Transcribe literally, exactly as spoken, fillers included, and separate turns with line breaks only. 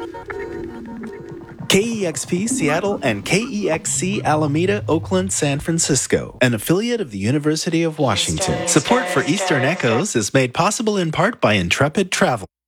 K E X P Seattle and K E X C Alameda, Oakland, San Francisco, an affiliate of the University of Washington. Support for Eastern Echoes is made possible in part by Intrepid Travel.